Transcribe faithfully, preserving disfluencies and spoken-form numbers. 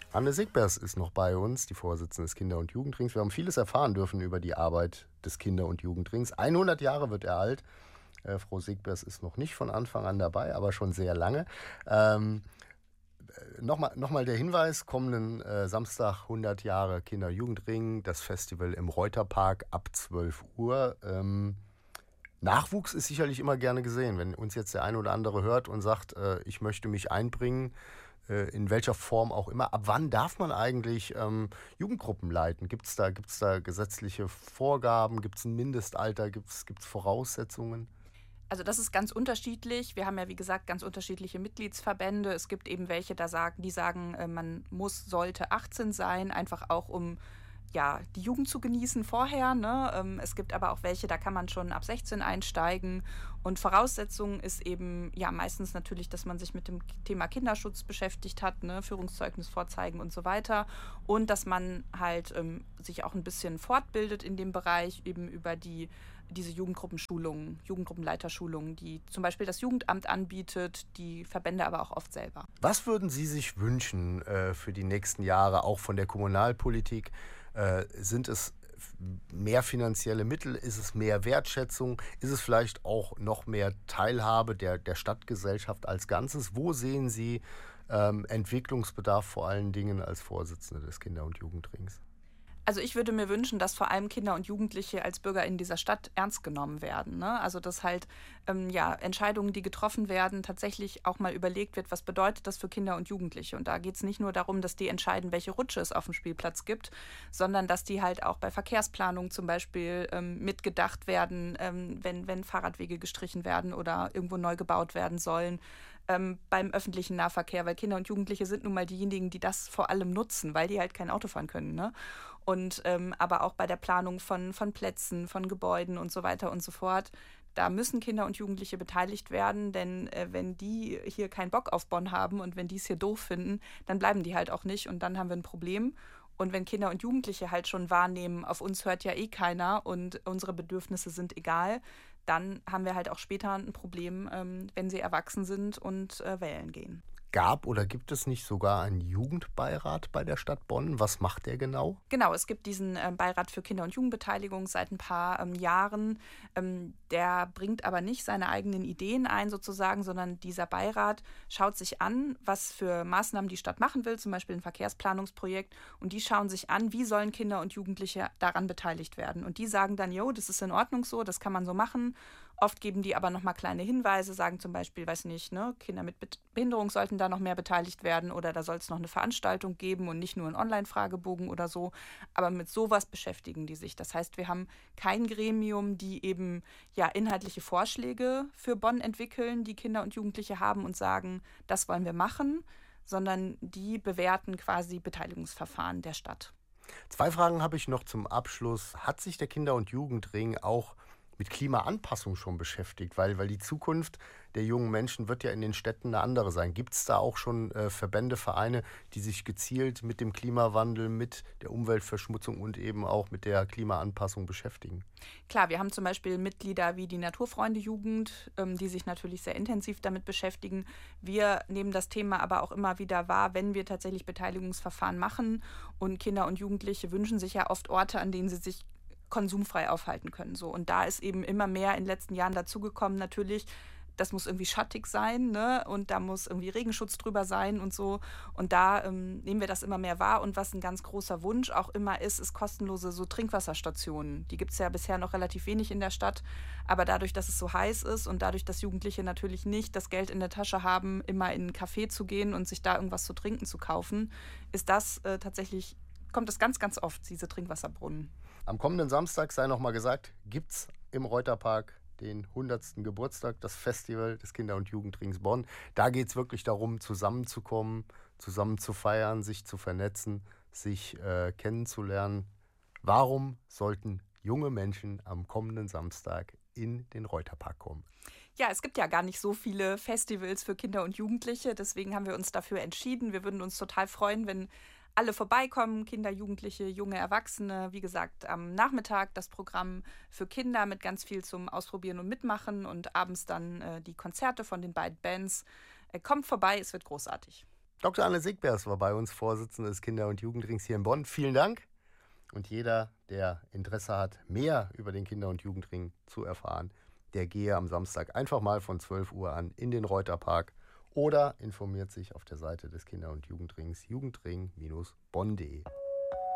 Anne Sigbers ist noch bei uns, die Vorsitzende des Kinder- und Jugendrings. Wir haben vieles erfahren dürfen über die Arbeit des Kinder- und Jugendrings. hundert Jahre wird er alt. Äh, Frau Sigbers ist noch nicht von Anfang an dabei, aber schon sehr lange. Ähm, Nochmal noch mal der Hinweis, kommenden äh, Samstag hundert Jahre Kinder- und Jugendring, das Festival im Reuterpark ab zwölf Uhr. Ähm, Nachwuchs ist sicherlich immer gerne gesehen. Wenn uns jetzt der eine oder andere hört und sagt, äh, ich möchte mich einbringen, äh, in welcher Form auch immer. Ab wann darf man eigentlich ähm, Jugendgruppen leiten? Gibt es da, gibt's da gesetzliche Vorgaben? Gibt es ein Mindestalter? Gibt es Voraussetzungen? Also das ist ganz unterschiedlich. Wir haben ja, wie gesagt, ganz unterschiedliche Mitgliedsverbände. Es gibt eben welche, da sagen, die sagen, äh, man muss, sollte achtzehn sein, einfach auch um ja, die Jugend zu genießen vorher. Ne? Ähm, es gibt aber auch welche, da kann man schon ab sechzehn einsteigen. Und Voraussetzung ist eben ja meistens natürlich, dass man sich mit dem Thema Kinderschutz beschäftigt hat, ne? Führungszeugnis vorzeigen und so weiter. Und dass man halt ähm, sich auch ein bisschen fortbildet in dem Bereich, eben über die diese Jugendgruppenschulungen, Jugendgruppenleiterschulungen, die zum Beispiel das Jugendamt anbietet, die Verbände aber auch oft selber. Was würden Sie sich wünschen äh, für die nächsten Jahre, auch von der Kommunalpolitik? Äh, sind es mehr finanzielle Mittel? Ist es mehr Wertschätzung? Ist es vielleicht auch noch mehr Teilhabe der, der Stadtgesellschaft als Ganzes? Wo sehen Sie ähm, Entwicklungsbedarf vor allen Dingen als Vorsitzende des Kinder- und Jugendrings? Also ich würde mir wünschen, dass vor allem Kinder und Jugendliche als Bürger in dieser Stadt ernst genommen werden. Ne? Also dass halt ähm, ja, Entscheidungen, die getroffen werden, tatsächlich auch mal überlegt wird, was bedeutet das für Kinder und Jugendliche. Und da geht es nicht nur darum, dass die entscheiden, welche Rutsche es auf dem Spielplatz gibt, sondern dass die halt auch bei Verkehrsplanung zum Beispiel ähm, mitgedacht werden, ähm, wenn, wenn Fahrradwege gestrichen werden oder irgendwo neu gebaut werden sollen. Ähm, beim öffentlichen Nahverkehr, weil Kinder und Jugendliche sind nun mal diejenigen, die das vor allem nutzen, weil die halt kein Auto fahren können. Ne? Und ähm, aber auch bei der Planung von, von Plätzen, von Gebäuden und so weiter und so fort. Da müssen Kinder und Jugendliche beteiligt werden, denn äh, wenn die hier keinen Bock auf Bonn haben und wenn die es hier doof finden, dann bleiben die halt auch nicht und dann haben wir ein Problem. Und wenn Kinder und Jugendliche halt schon wahrnehmen, auf uns hört ja eh keiner und unsere Bedürfnisse sind egal, dann haben wir halt auch später ein Problem, ähm, wenn sie erwachsen sind und äh, wählen gehen. Gab oder gibt es nicht sogar einen Jugendbeirat bei der Stadt Bonn? Was macht der genau? Genau, es gibt diesen ähm, Beirat für Kinder- und Jugendbeteiligung seit ein paar ähm, Jahren. Ähm, der bringt aber nicht seine eigenen Ideen ein sozusagen, sondern dieser Beirat schaut sich an, was für Maßnahmen die Stadt machen will, zum Beispiel ein Verkehrsplanungsprojekt. Und die schauen sich an, wie sollen Kinder und Jugendliche daran beteiligt werden. Und die sagen dann, jo, das ist in Ordnung so, das kann man so machen. Oft geben die aber nochmal kleine Hinweise, sagen zum Beispiel, weiß nicht, ne, Kinder mit Behinderung sollten da noch mehr beteiligt werden oder da soll es noch eine Veranstaltung geben und nicht nur einen Online-Fragebogen oder so. Aber mit sowas beschäftigen die sich. Das heißt, wir haben kein Gremium, die eben ja inhaltliche Vorschläge für Bonn entwickeln, die Kinder und Jugendliche haben und sagen, das wollen wir machen, sondern die bewerten quasi Beteiligungsverfahren der Stadt. Zwei Fragen habe ich noch zum Abschluss. Hat sich der Kinder- und Jugendring auch mit Klimaanpassung schon beschäftigt? Weil, weil die Zukunft der jungen Menschen wird ja in den Städten eine andere sein. Gibt es da auch schon äh, Verbände, Vereine, die sich gezielt mit dem Klimawandel, mit der Umweltverschmutzung und eben auch mit der Klimaanpassung beschäftigen? Klar, wir haben zum Beispiel Mitglieder wie die Naturfreunde Jugend, ähm, die sich natürlich sehr intensiv damit beschäftigen. Wir nehmen das Thema aber auch immer wieder wahr, wenn wir tatsächlich Beteiligungsverfahren machen. Und Kinder und Jugendliche wünschen sich ja oft Orte, an denen sie sich konsumfrei aufhalten können. So. Und da ist eben immer mehr in den letzten Jahren dazugekommen, natürlich, das muss irgendwie schattig sein, ne? Und da muss irgendwie Regenschutz drüber sein und so. Und da ähm, nehmen wir das immer mehr wahr. Und was ein ganz großer Wunsch auch immer ist, ist kostenlose so Trinkwasserstationen. Die gibt es ja bisher noch relativ wenig in der Stadt. Aber dadurch, dass es so heiß ist und dadurch, dass Jugendliche natürlich nicht das Geld in der Tasche haben, immer in einen Café zu gehen und sich da irgendwas zu trinken zu kaufen, ist das äh, tatsächlich, kommt es ganz, ganz oft, diese Trinkwasserbrunnen. Am kommenden Samstag, sei noch mal gesagt, gibt es im Reuterpark den hundertsten Geburtstag, das Festival des Kinder- und Jugendrings Bonn. Da geht es wirklich darum, zusammenzukommen, zusammen zu feiern, sich zu vernetzen, sich äh, kennenzulernen. Warum sollten junge Menschen am kommenden Samstag in den Reuterpark kommen? Ja, es gibt ja gar nicht so viele Festivals für Kinder und Jugendliche. Deswegen haben wir uns dafür entschieden. Wir würden uns total freuen, wenn alle vorbeikommen, Kinder, Jugendliche, junge Erwachsene. Wie gesagt, am Nachmittag das Programm für Kinder mit ganz viel zum Ausprobieren und Mitmachen und abends dann äh, die Konzerte von den beiden Bands. Äh, kommt vorbei, es wird großartig. Doktor Anne Sigbers war bei uns, Vorsitzende des Kinder- und Jugendrings hier in Bonn. Vielen Dank. Und jeder, der Interesse hat, mehr über den Kinder- und Jugendring zu erfahren, der gehe am Samstag einfach mal von zwölf Uhr an in den Reuterpark oder informiert sich auf der Seite des Kinder- und Jugendrings jugendring Bindestrich bonn punkt de.